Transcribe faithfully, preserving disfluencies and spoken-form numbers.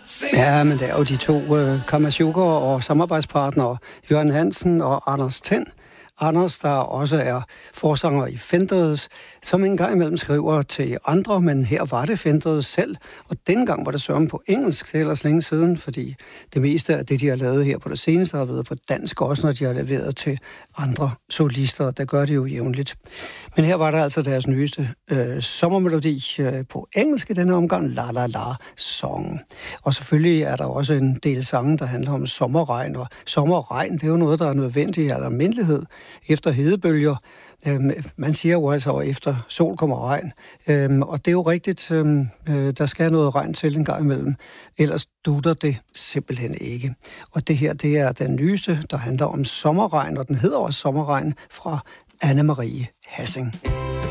Ja, men det er jo de to uh, Kamasuker og samarbejdspartnere, Jørgen Hansen og Anders Tind. Anders, der også er forsanger i Fendredes, som en gang imellem skriver til andre, men her var det Fendredes selv, og dengang var det sørme på engelsk, det er ellers længe siden, fordi det meste af det, de har lavet her på det seneste, har været på dansk, også når de har leveret til andre solister, der gør det jo jævnligt. Men her var der altså deres nyeste øh, sommermelodi øh, på engelsk i denne omgang, La La La Song. Og selvfølgelig er der også en del sange, der handler om sommerregn, og sommerregn, det er jo noget, der er nødvendigt i almindelighed efter hedebølger. Øhm, man siger jo altså, at efter sol kommer regn. Øhm, og det er jo rigtigt, øhm, øh, der skal noget regn til en gang imellem. Ellers dutter det simpelthen ikke. Og det her, det er den nyeste, der handler om sommerregn, og den hedder også Sommerregn fra Anne-Marie Hassing.